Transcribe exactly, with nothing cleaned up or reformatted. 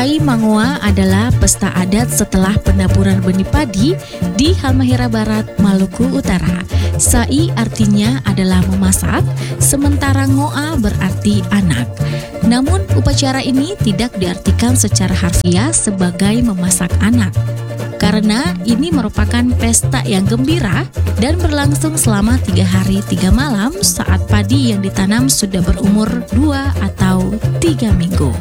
Sai Mangoa adalah pesta adat setelah penaburan benih padi di Halmahera Barat, Maluku Utara. Sai artinya adalah memasak, sementara ngoa berarti anak. Namun upacara ini tidak diartikan secara harfiah sebagai memasak anak, karena ini merupakan pesta yang gembira dan berlangsung selama tiga hari tiga malam saat padi yang ditanam sudah berumur dua atau tiga minggu.